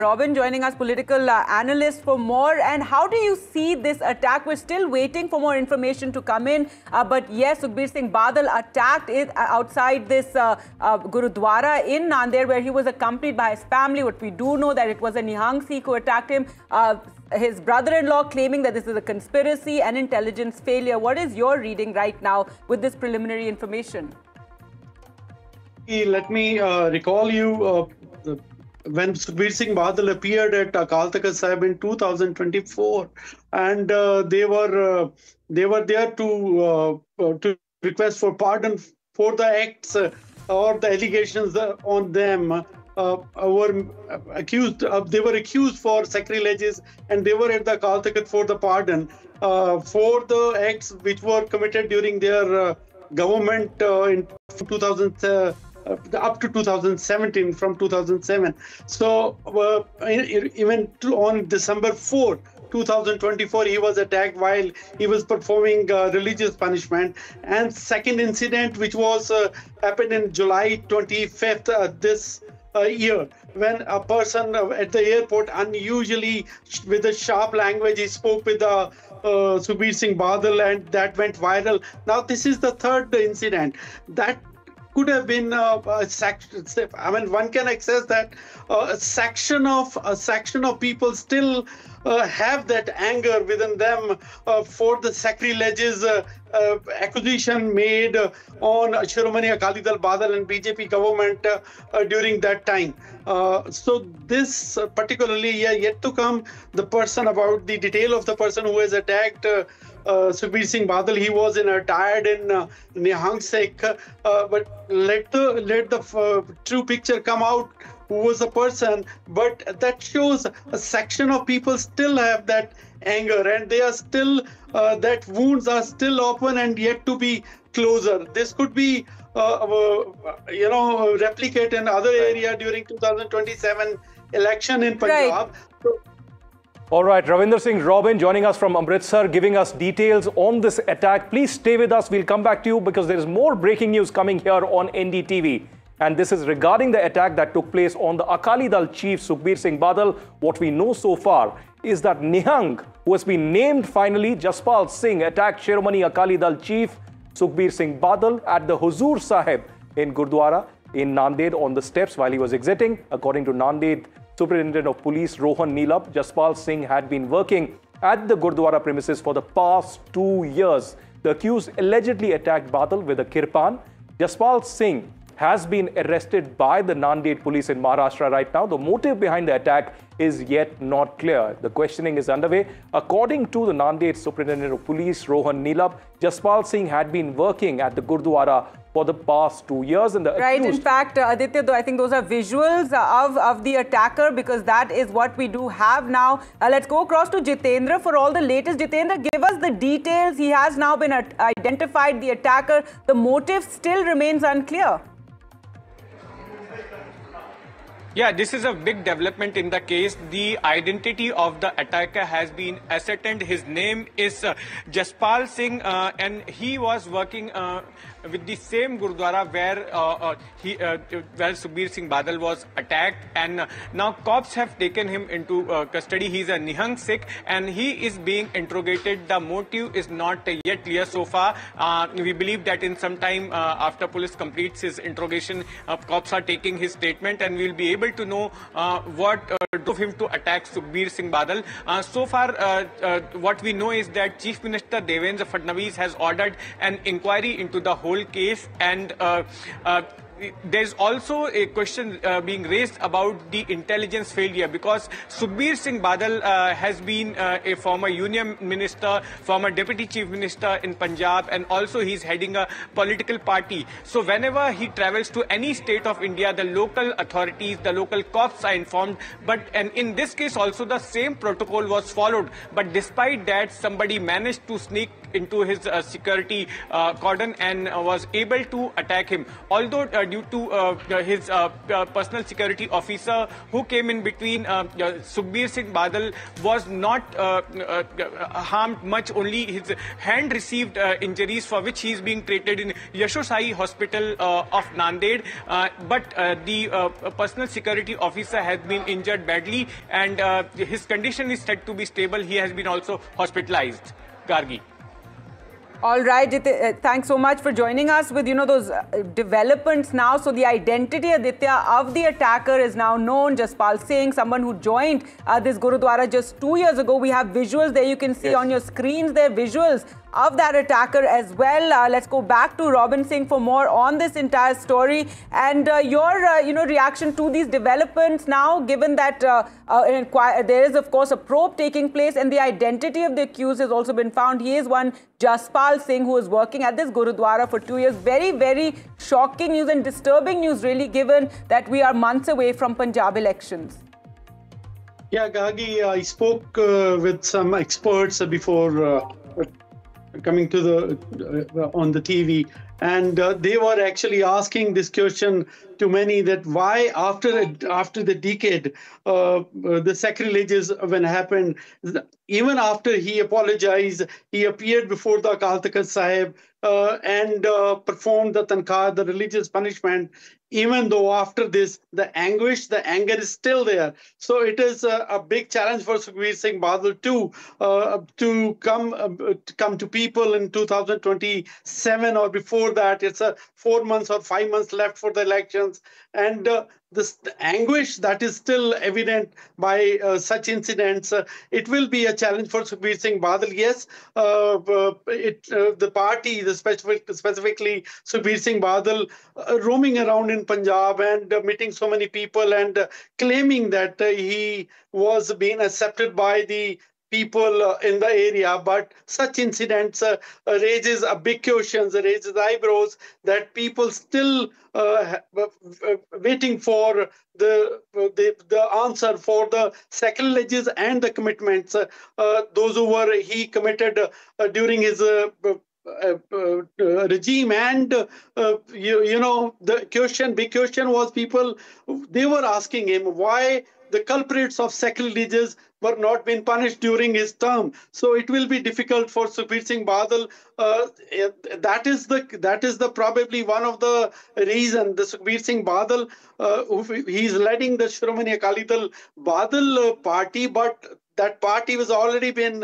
Robin joining us, political analyst, for more. And how do you see this attack? We're still waiting for more information to come in. But yes, Sukhbir Singh Badal attacked outside this Gurudwara in Nanded, where he was accompanied by his family. What we do know that it was a Nihang Sikh who attacked him. His brother-in-law claiming that this is a conspiracy and intelligence failure. What is your reading right now with this preliminary information? Let me recall you when Sukhbir Singh Badal appeared at Akal Takht Sahib in 2024, and they were there to request for pardon for the acts or the allegations on them. Were accused. They were accused for sacrileges, and they were at the Akal Takht for the pardon for the acts which were committed during their government in 2000. Up to 2017, from 2007. So even on December 4, 2024, he was attacked while he was performing religious punishment. And second incident, which was happened in July 25th this year, when a person at the airport unusually, with a sharp language, he spoke with Sukhbir Singh Badal, and that went viral. Now this is the third incident that could have been a section. I mean, one can access that a section of people still have that anger within them for the sacrileges accusation made on Shiromani Akali Dal Badal and BJP government during that time. So this particularly yet to come, the person, about the detail of the person who has attacked Sukhbir Singh Badal. He was attired in Nihang Sikh, but let the true picture come out. Who was the person? But that shows a section of people still have that anger, and they are still that wounds are still open and yet to be closer. This could be replicate in other area during 2027 election in Punjab. Right. All right, Ravinder Singh Robin joining us from Amritsar, giving us details on this attack. Please stay with us. We'll come back to you because there is more breaking news coming here on NDTV. And this is regarding the attack that took place on the Akali Dal chief, Sukhbir Singh Badal. What we know so far is that Nihang, who has been named finally, Jaspal Singh, attacked Shiromani Akali Dal chief, Sukhbir Singh Badal, at the Huzur Sahib in Gurdwara in Nanded on the steps while he was exiting. According to Nanded Superintendent of Police Rohan Neelab, Jaspal Singh had been working at the Gurdwara premises for the past 2 years. The accused allegedly attacked Badal with a kirpan. Jaspal Singh has been arrested by the Nanded police in Maharashtra right now. The motive behind the attack is yet not clear. The questioning is underway. According to the Nanded Superintendent of Police Rohan Neelab, Jaspal Singh had been working at the Gurdwara for the past 2 years. And the right, in fact, Aditya, though, I think those are visuals of the attacker, because that is what we do have now. Let's go across to Jitendra for all the latest. Jitendra, give us the details. He has now been identified, the attacker. The motive still remains unclear. Yeah, this is a big development in the case. The identity of the attacker has been ascertained. His name is Jaspal Singh, and he was working with the same Gurudwara where Sukhbir Singh Badal was attacked, and now cops have taken him into custody. He's a Nihang Sikh and he is being interrogated. The motive is not yet clear so far. We believe that in some time after police completes his interrogation, cops are taking his statement and we'll be able to know what drove him to attack Sukhbir Singh Badal. So far, what we know is that Chief Minister Devendra Fadnavis has ordered an inquiry into the whole case, and there's also a question being raised about the intelligence failure, because Sukhbir Singh Badal has been a former union minister, former deputy chief minister in Punjab, and also he's heading a political party. So whenever he travels to any state of India, the local authorities, the local cops are informed. And in this case also the same protocol was followed. But despite that, somebody managed to sneak into his security cordon and was able to attack him. Although due to his personal security officer who came in between, Sukhbir Singh Badal was not harmed much. Only his hand received injuries for which he is being treated in Yashosai Hospital of Nanded. But the personal security officer has been injured badly, and his condition is said to be stable. He has been also hospitalized. Gargi. All right, thanks so much for joining us with, those developments now. So the identity, Aditya, of the attacker is now known, Jaspal Singh, someone who joined this Gurudwara just 2 years ago. We have visuals there. You can see on your screens there visuals of that attacker as well. Let's go back to Robin Singh for more on this entire story and your reaction to these developments now, given that there is of course a probe taking place and the identity of the accused has also been found. He is one Jaspal Singh who is working at this Gurudwara for 2 years. Very, very shocking news and disturbing news really, given that we are months away from Punjab elections. Yeah, Gagi, I spoke with some experts before coming to the on the TV, and they were actually asking this question to many, that why after the decade the sacrileges when happened, even after he apologized, he appeared before the Akal Takht Sahib and performed the tankar, the religious punishment. Even though after this, the anguish, the anger is still there. So it is a big challenge for Sukhbir Singh Badal too, to come to people in 2027 or before that. It's 4 months or 5 months left for the elections. And the anguish that is still evident by such incidents, it will be a challenge for Sukhbir Singh Badal. Yes, the party, specifically Sukhbir Singh Badal, roaming around in Punjab and meeting so many people and claiming that he was being accepted by the people in the area, but such incidents raises a big questions, raises eyebrows, that people still waiting for the answer for the sacrileges and the commitments, those who were he committed during his regime. And the big question was, people, they were asking him why the culprits of sacrileges were not being punished during his term. So it will be difficult for Sukhbir Singh Badal. That is the probably one of the reason the Sukhbir Singh Badal, he's leading the Shiromani Akali Dal Badal party, but that party was already been,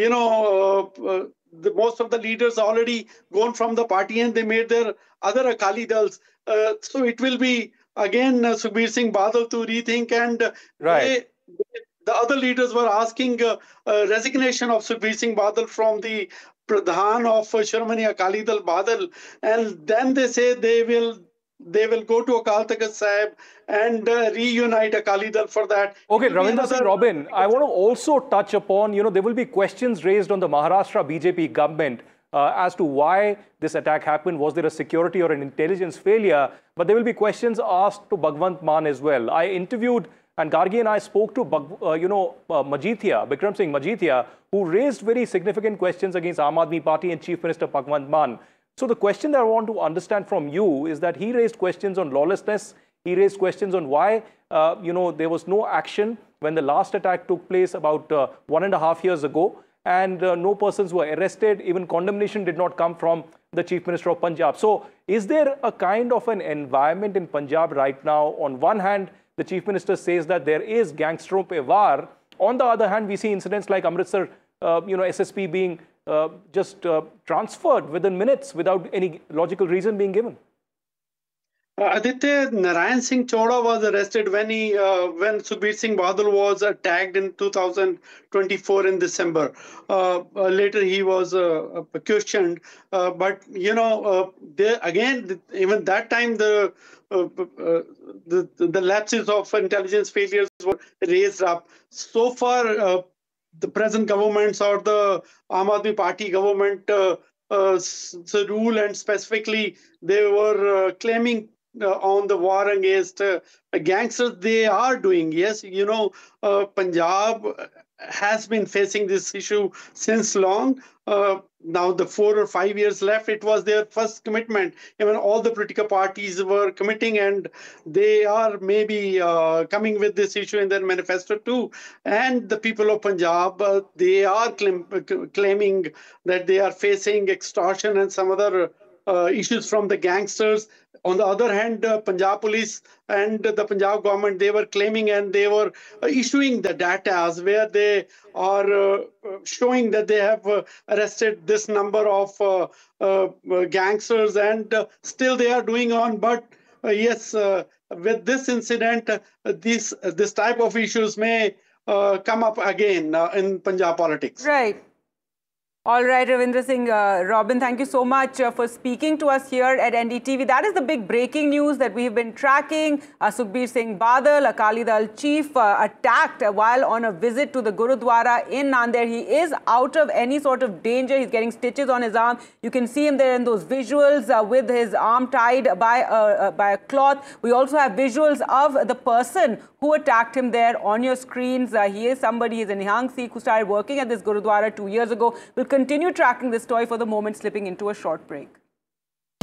most of the leaders already gone from the party and they made their other Akali Dals. So it will be again Sukhbir Singh Badal to rethink, and the other leaders were asking resignation of Sukhbir Singh Badal from the Pradhan of Shiromani Akali Dal Badal, and then they say they will go to Akal Takht Sahib and reunite Akali Dal for that. Okay, Ravinder Singh, Robin, I want to also touch upon, there will be questions raised on the Maharashtra BJP government as to why this attack happened. Was there a security or an intelligence failure? But there will be questions asked to Bhagwant Mann as well. I interviewed, and Gargi and I spoke to Majithia, Bikram Singh Majithia, who raised very significant questions against Aam Aadmi Party and Chief Minister Bhagwant Mann. So the question that I want to understand from you is that he raised questions on lawlessness. He raised questions on why, there was no action when the last attack took place about 1.5 years ago, and no persons were arrested. Even condemnation did not come from the Chief Minister of Punjab. So is there a kind of an environment in Punjab right now? On one hand, the Chief Minister says that there is gangsteron pe war. On the other hand, we see incidents like Amritsar, SSP being just transferred within minutes without any logical reason being given. Aditya, Narayan Singh Choda was arrested when Sukhbir Singh Badal was attacked in 2024 in December. Later he was questioned, but there again, even that time the lapses of intelligence failures were raised up. So far, the present governments or the Aam Aadmi Party government rule, and specifically they were claiming on the war against gangsters, they are doing. Yes, Punjab has been facing this issue since long. Now the 4 or 5 years left, it was their first commitment. Even all the political parties were committing, and they are maybe coming with this issue in their manifesto too. And the people of Punjab, they are claiming that they are facing extortion and some other issues from the gangsters. On the other hand, Punjab police and the Punjab government, they were claiming and they were issuing the data where they are showing that they have arrested this number of gangsters, and still they are doing on. But yes, with this incident, this type of issues may come up again in Punjab politics. Right. All right, Ravindra Singh, Robin, thank you so much for speaking to us here at NDTV. That is the big breaking news that we have been tracking. Sukhbir Singh Badal, Akali Dal chief, attacked while on a visit to the Gurudwara in Nanded. He is out of any sort of danger. He's getting stitches on his arm. You can see him there in those visuals with his arm tied by a cloth. We also have visuals of the person who attacked him there on your screens. He is somebody, he's a Nihang Sikh who started working at this Gurudwara 2 years ago. We'll continue tracking this story. For the moment, slipping into a short break.